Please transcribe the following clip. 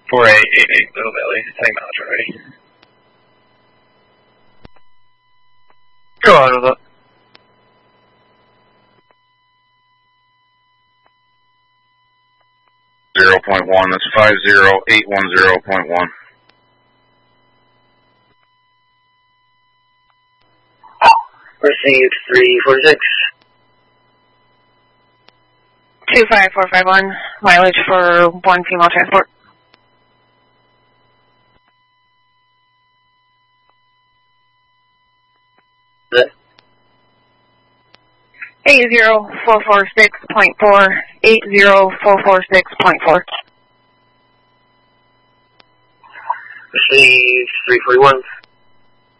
4888 Little Valley, same mileage already. Go on with it. .1, that's 50810.1. Received 346. 25451, mileage for one female transport. That 80446.4, 80446.4. received 341.